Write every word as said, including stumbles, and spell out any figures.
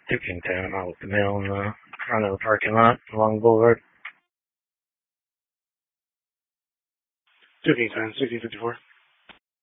Dukington, out with the mail in the front of the parking lot along the boulevard. Dukington, sixteen fifty-four.